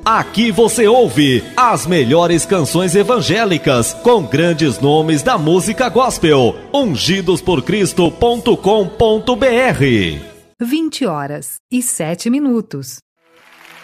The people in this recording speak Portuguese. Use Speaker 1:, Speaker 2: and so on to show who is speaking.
Speaker 1: Aqui você ouve as melhores canções evangélicas com grandes nomes da música gospel. Ungidosporcristo.com.br.
Speaker 2: 20h07.